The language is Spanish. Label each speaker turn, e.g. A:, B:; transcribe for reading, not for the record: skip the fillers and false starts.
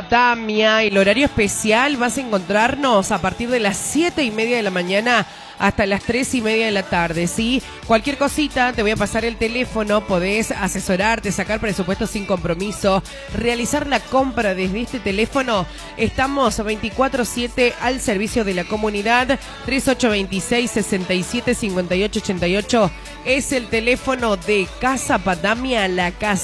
A: Patamia, el horario especial, vas a encontrarnos a partir de las 7:30 de la mañana hasta las 3:30 de la tarde, ¿sí? Cualquier cosita, te voy a pasar el teléfono, podés asesorarte, sacar presupuesto sin compromiso, realizar la compra desde este teléfono. Estamos 24/7 al servicio de la comunidad. 3826-675888 es el teléfono de Casa Patamia, la casa